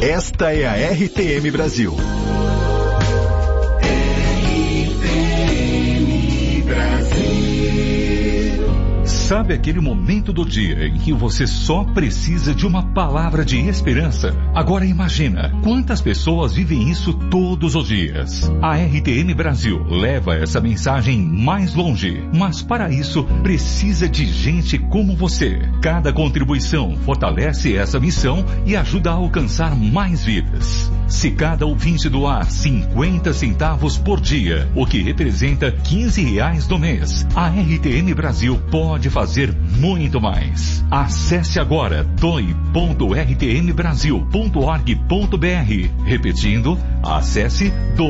Esta é a RTM Brasil. Sabe aquele momento do dia em que você só precisa de uma palavra de esperança? Agora imagina, quantas pessoas vivem isso todos os dias? A RTM Brasil leva essa mensagem mais longe, mas para isso precisa de gente como você. Cada contribuição fortalece essa missão e ajuda a alcançar mais vidas. Se cada ouvinte doar 50 centavos por dia, o que representa R$15 no mês, a RTM Brasil pode fazer muito mais. Acesse agora doe.rtmbrasil.org.br. Repetindo, acesse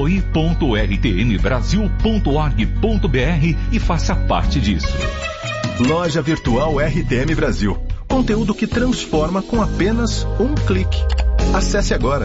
doe.rtmbrasil.org.br e faça parte disso. Loja Virtual RTM Brasil. Conteúdo que transforma com apenas um clique. Acesse agora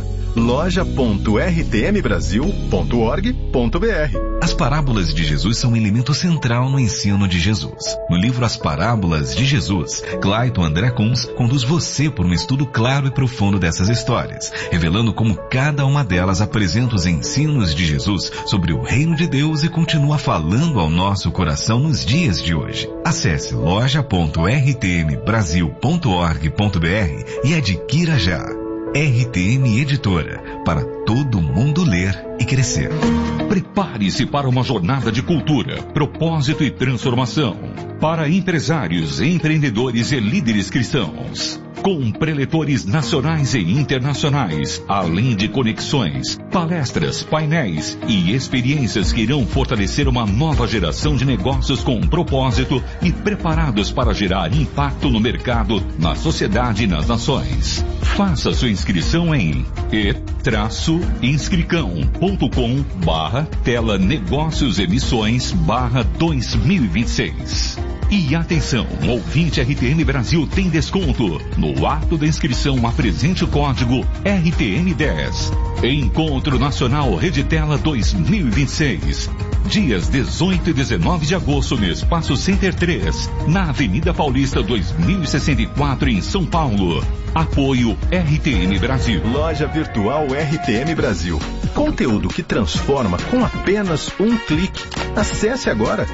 loja.rtmbrasil.org.br. As parábolas de Jesus são um elemento central no ensino de Jesus. No livro As Parábolas de Jesus, Clayton André Kunz conduz você por um estudo claro e profundo dessas histórias, revelando como cada uma delas apresenta os ensinos de Jesus sobre o reino de Deus e continua falando ao nosso coração nos dias de hoje. Acesse loja.rtmbrasil.org.br e adquira já. RTM Editora, para todo mundo ler e crescer. Prepare-se para uma jornada de cultura, propósito e transformação. Para empresários, empreendedores e líderes cristãos. Com preletores nacionais e internacionais, além de conexões, palestras, painéis e experiências que irão fortalecer uma nova geração de negócios com propósito e preparados para gerar impacto no mercado, na sociedade e nas nações. Faça sua inscrição em e-inscricão.com/tela negócios emissões /2026. E atenção, ouvinte RTM Brasil tem desconto. No ato da inscrição, apresente o código RTM10. Encontro Nacional Reditela 2026. Dias 18 e 19 de agosto no Espaço Center 3, na Avenida Paulista 2064, em São Paulo. Apoio RTM Brasil. Loja Virtual RTM Brasil. Conteúdo que transforma com apenas um clique. Acesse agora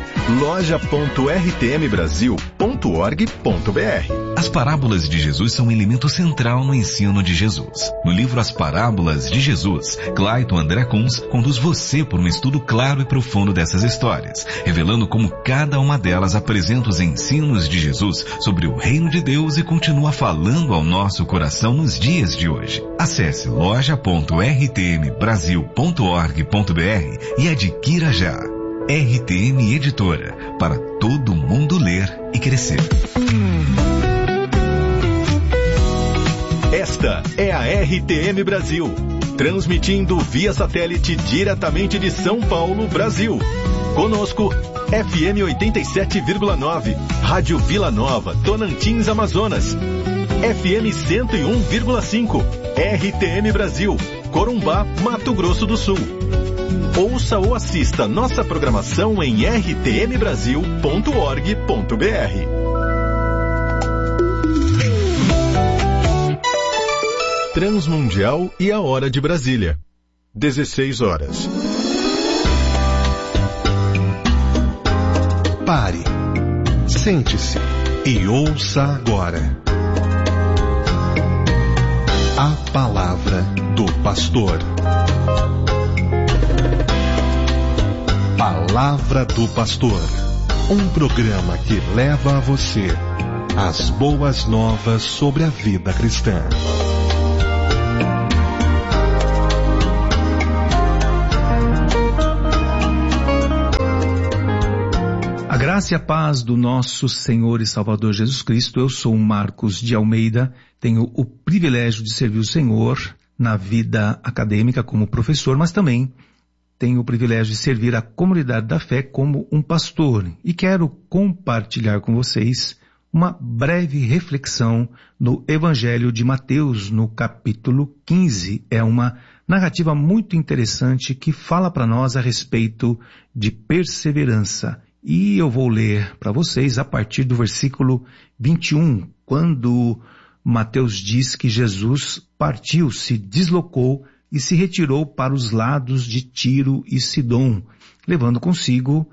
loja.rtmbrasil.org.br. As parábolas de Jesus são um elemento central no ensino de Jesus. No livro As Parábolas de Jesus, Clayton André Kunz conduz você por um estudo claro e profundo dessas histórias, revelando como cada uma delas apresenta os ensinos de Jesus sobre o reino de Deus e continua falando ao nosso coração nos dias de hoje. Acesse loja.rtmbrasil.org.br e adquira já. RTM Editora, para todo mundo ler e crescer. Esta é a RTM Brasil, transmitindo via satélite diretamente de São Paulo, Brasil. Conosco, FM 87,9, Rádio Vila Nova, Tonantins, Amazonas. FM 101,5, RTM Brasil, Corumbá, Mato Grosso do Sul. Ouça ou assista nossa programação em rtmbrasil.org.br. Transmundial e a hora de Brasília. 16 horas. Pare, sente-se e ouça agora a palavra do pastor. Palavra do Pastor, um programa que leva a você as boas novas sobre a vida cristã. A graça e a paz do nosso Senhor e Salvador Jesus Cristo. Eu sou Marcos de Almeida, tenho o privilégio de servir o Senhor na vida acadêmica como professor, mas também tenho o privilégio de servir a comunidade da fé como um pastor e quero compartilhar com vocês uma breve reflexão no Evangelho de Mateus, no capítulo 15. É uma narrativa muito interessante que fala para nós a respeito de perseverança. E eu vou ler para vocês a partir do versículo 21, quando Mateus diz que Jesus partiu, se deslocou e se retirou para os lados de Tiro e Sidom, levando consigo,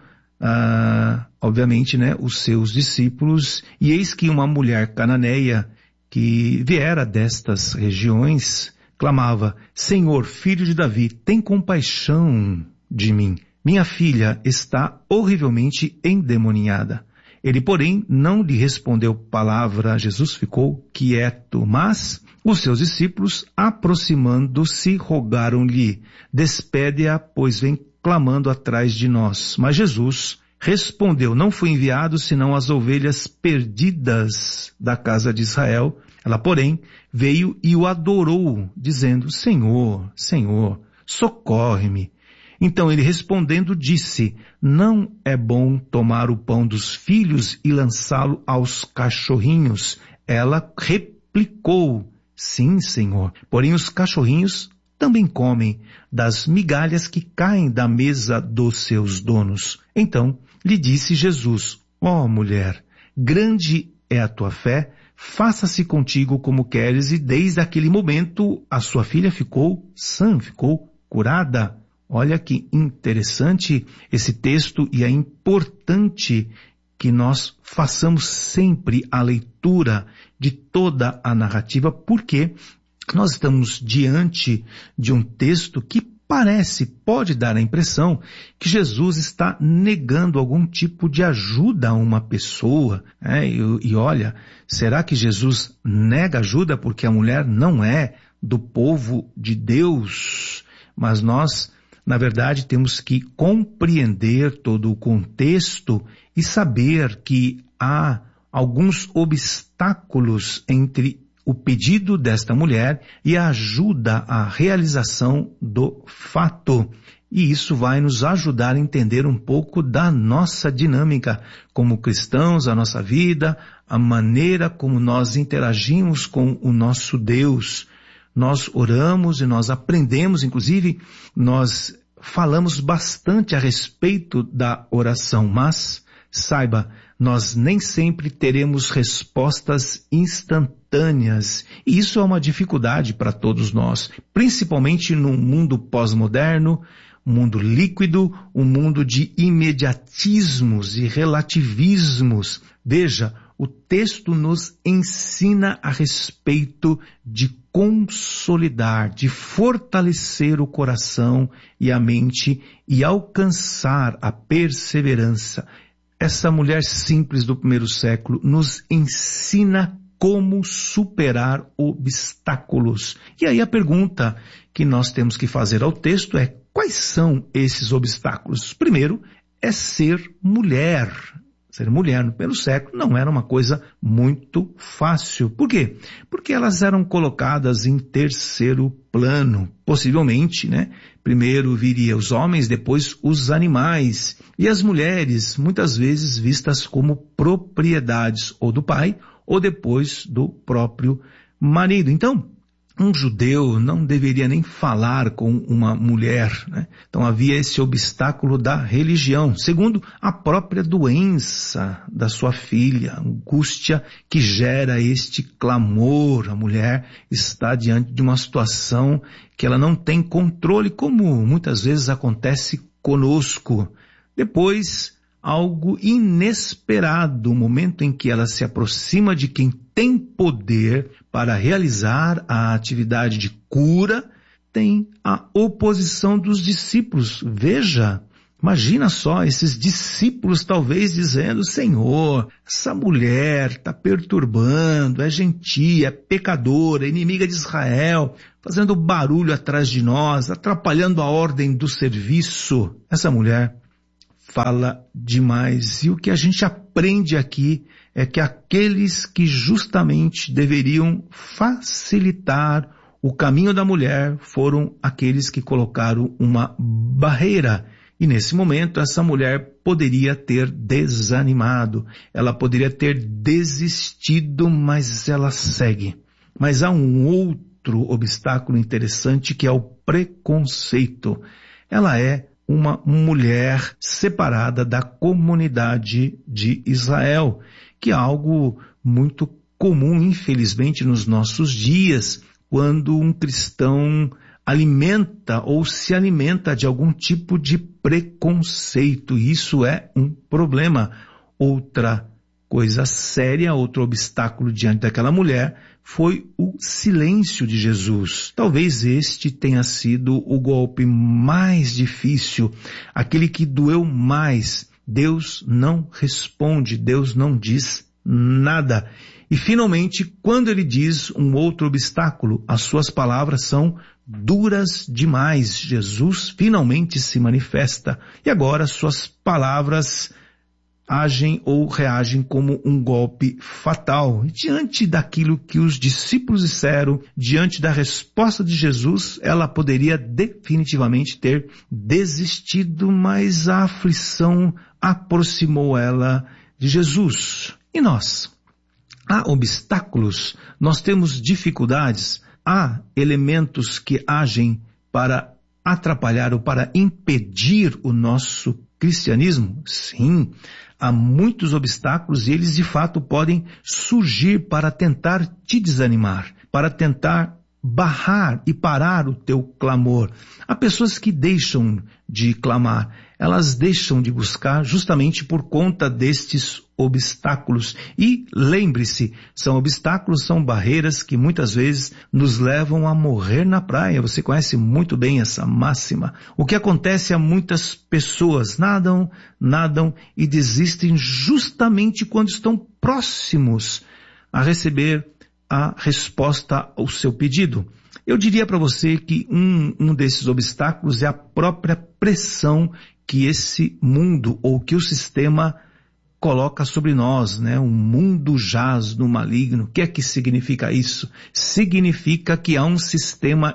obviamente, né, os seus discípulos. E eis que uma mulher cananeia que viera destas regiões clamava: Senhor, filho de Davi, tem compaixão de mim. Minha filha está horrivelmente endemoniada. Ele, porém, não lhe respondeu palavra. Jesus ficou quieto, mas os seus discípulos, aproximando-se, rogaram-lhe: despede-a, pois vem clamando atrás de nós. Mas Jesus respondeu: não fui enviado senão as ovelhas perdidas da casa de Israel. Ela, porém, veio e o adorou, dizendo: Senhor, Senhor, socorre-me. Então ele respondendo disse: não é bom tomar o pão dos filhos e lançá-lo aos cachorrinhos. Ela replicou: sim, Senhor, porém os cachorrinhos também comem das migalhas que caem da mesa dos seus donos. Então lhe disse Jesus: ó mulher, grande é a tua fé, faça-se contigo como queres. E desde aquele momento a sua filha ficou sã, ficou curada. Olha que interessante esse texto, e é importante que nós façamos sempre a leitura de toda a narrativa, porque nós estamos diante de um texto que pode dar a impressão que Jesus está negando algum tipo de ajuda a uma pessoa. E olha, será que Jesus nega ajuda porque a mulher não é do povo de Deus? Mas nós, na verdade, temos que compreender todo o contexto e saber que há alguns obstáculos entre o pedido desta mulher e a ajuda à realização do fato. E isso vai nos ajudar a entender um pouco da nossa dinâmica como cristãos, a nossa vida, a maneira como nós interagimos com o nosso Deus. Nós oramos e nós aprendemos, inclusive, nós falamos bastante a respeito da oração, mas saiba, nós nem sempre teremos respostas instantâneas. E isso é uma dificuldade para todos nós, principalmente num mundo pós-moderno, um mundo líquido, um mundo de imediatismos e relativismos. Veja, o texto nos ensina a respeito de consolidar, de fortalecer o coração e a mente e alcançar a perseverança. Essa mulher simples do primeiro século nos ensina como superar obstáculos. E aí a pergunta que nós temos que fazer ao texto é: quais são esses obstáculos? Primeiro, é ser mulher. Ser mulher no primeiro século não era uma coisa muito fácil. Por quê? Porque elas eram colocadas em terceiro plano. Possivelmente, né? Primeiro viria os homens, depois os animais. E as mulheres, muitas vezes vistas como propriedades ou do pai ou depois do próprio marido. Então, um judeu não deveria nem falar com uma mulher, né? Então havia esse obstáculo da religião. Segundo, a própria doença da sua filha, a angústia que gera este clamor. A mulher está diante de uma situação que ela não tem controle, como muitas vezes acontece conosco. Depois, algo inesperado, o momento em que ela se aproxima de quem tem poder para realizar a atividade de cura, tem a oposição dos discípulos. Veja, imagina só esses discípulos talvez dizendo: Senhor, essa mulher está perturbando, é gentia, é pecadora, é inimiga de Israel, fazendo barulho atrás de nós, atrapalhando a ordem do serviço. Essa mulher fala demais. E o que a gente aprende aqui é que aqueles que justamente deveriam facilitar o caminho da mulher foram aqueles que colocaram uma barreira. E nesse momento essa mulher poderia ter desanimado, ela poderia ter desistido, mas ela segue. Mas há um outro obstáculo interessante, que é o preconceito. Ela é uma mulher separada da comunidade de Israel, que é algo muito comum, infelizmente, nos nossos dias. quando um cristão alimenta ou se alimenta de algum tipo de preconceito. Isso é um problema. Outra coisa séria, outro obstáculo diante daquela mulher foi o silêncio de Jesus. Talvez este tenha sido o golpe mais difícil, aquele que doeu mais. Deus não responde, Deus não diz nada. E finalmente, quando ele diz um outro obstáculo, as suas palavras são duras demais. Jesus finalmente se manifesta e agora suas palavras agem ou reagem como um golpe fatal. Diante daquilo que os discípulos disseram, diante da resposta de Jesus, ela poderia definitivamente ter desistido, mas a aflição aproximou ela de Jesus. E nós? Há obstáculos, nós temos dificuldades, há elementos que agem para atrapalhar ou para impedir o nosso cristianismo? Sim, há muitos obstáculos e eles de fato podem surgir para tentar te desanimar, para tentar barrar e parar o teu clamor. Há pessoas que deixam de clamar, elas deixam de buscar justamente por conta destes obstáculos. E lembre-se, são obstáculos, são barreiras que muitas vezes nos levam a morrer na praia. Você conhece muito bem essa máxima. O que acontece a muitas pessoas? Nadam e desistem justamente quando estão próximos a receber a resposta ao seu pedido. Eu diria para você que um desses obstáculos é a própria pressão que esse mundo ou que o sistema coloca sobre nós, né? O mundo jaz no maligno. O que é que significa isso? Significa que há um sistema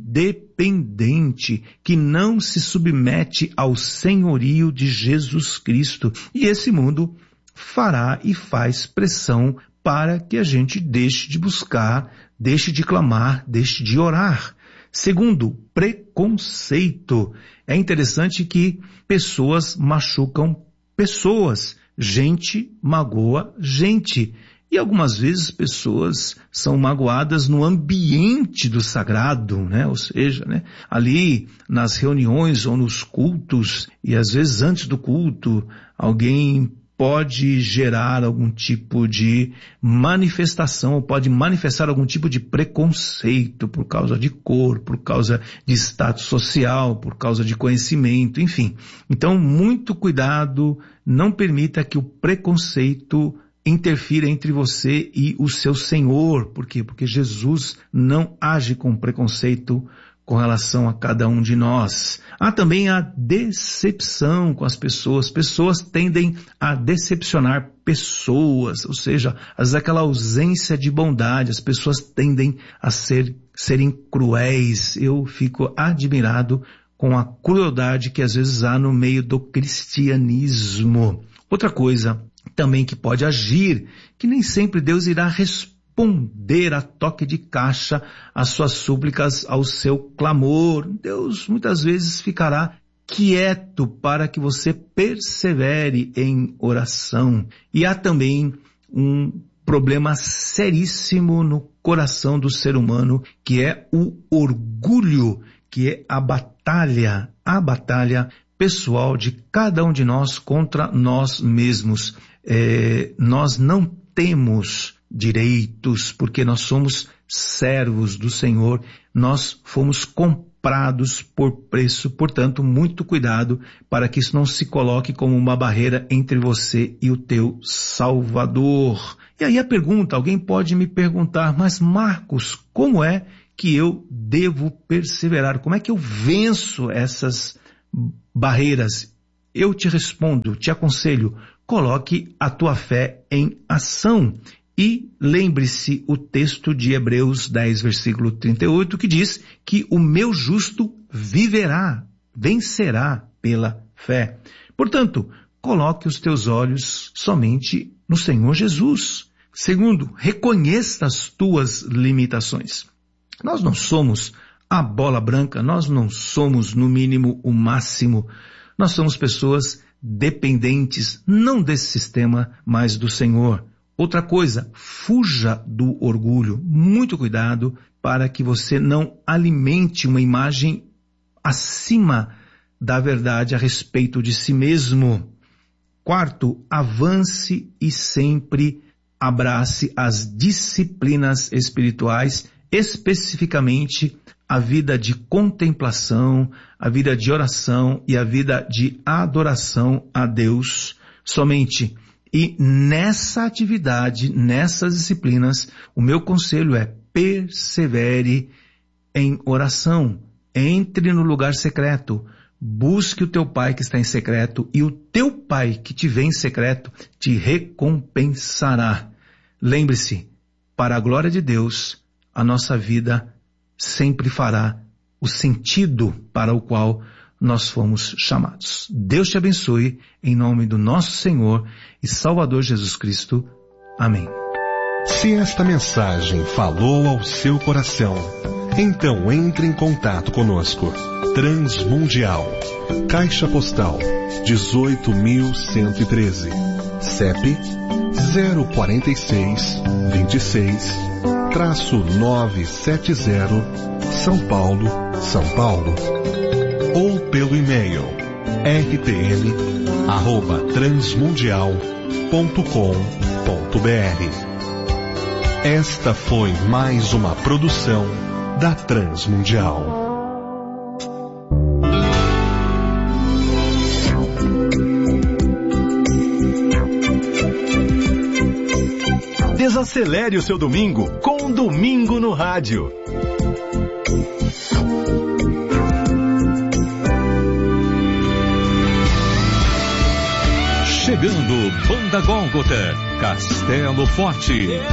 independente que não se submete ao senhorio de Jesus Cristo. E esse mundo fará e faz pressão para que a gente deixe de buscar, deixe de clamar, deixe de orar. Segundo, preconceito. É interessante que pessoas machucam pessoas, gente magoa gente. E algumas vezes pessoas são magoadas no ambiente do sagrado, né? Ou seja, né? Ali nas reuniões ou nos cultos, e às vezes antes do culto, alguém pode gerar algum tipo de manifestação, pode manifestar algum tipo de preconceito por causa de cor, por causa de status social, por causa de conhecimento, enfim. Então, muito cuidado, não permita que o preconceito interfira entre você e o seu Senhor. Por quê? Porque Jesus não age com preconceito com relação a cada um de nós. Há também a decepção com as pessoas. Pessoas tendem a decepcionar pessoas, ou seja, aquela ausência de bondade. As pessoas tendem a serem cruéis. Eu fico admirado com a crueldade que às vezes há no meio do cristianismo. Outra coisa também que pode agir, que nem sempre Deus irá responder a toque de caixa às suas súplicas, ao seu clamor. Deus muitas vezes ficará quieto para que você persevere em oração. E há também um problema seríssimo no coração do ser humano, que é o orgulho, que é a batalha pessoal de cada um de nós contra nós mesmos. Nós não temos direitos, porque nós somos servos do Senhor, nós fomos comprados por preço, portanto, muito cuidado para que isso não se coloque como uma barreira entre você e o teu Salvador. E aí a pergunta, alguém pode me perguntar, mas Marcos, como é que eu devo perseverar? Como é que eu venço essas barreiras? Eu te respondo, te aconselho, coloque a tua fé em ação. E lembre-se o texto de Hebreus 10, versículo 38, que diz que o meu justo vencerá pela fé. Portanto, coloque os teus olhos somente no Senhor Jesus. Segundo, reconheça as tuas limitações. Nós não somos a bola branca, nós não somos, no mínimo, o máximo. Nós somos pessoas dependentes, não desse sistema, mas do Senhor. Outra coisa, fuja do orgulho. Muito cuidado para que você não alimente uma imagem acima da verdade a respeito de si mesmo. Quarto, avance e sempre abrace as disciplinas espirituais, especificamente a vida de contemplação, a vida de oração e a vida de adoração a Deus somente. E nessa atividade, nessas disciplinas, o meu conselho é persevere em oração. Entre no lugar secreto. Busque o teu Pai que está em secreto e o teu Pai que te vê em secreto te recompensará. Lembre-se, para a glória de Deus, a nossa vida sempre fará o sentido para o qual nós fomos chamados. Deus te abençoe, em nome do nosso Senhor e Salvador Jesus Cristo. Amém. Se esta mensagem falou ao seu coração, então entre em contato conosco. Transmundial, Caixa Postal 18.113, CEP 04626-970, São Paulo, São Paulo. Ou pelo e-mail rtm@transmundial.com.br. Esta foi mais uma produção da Transmundial. Desacelere o seu domingo com Domingo no Rádio. Chegando, Banda Gólgota, Castelo Forte.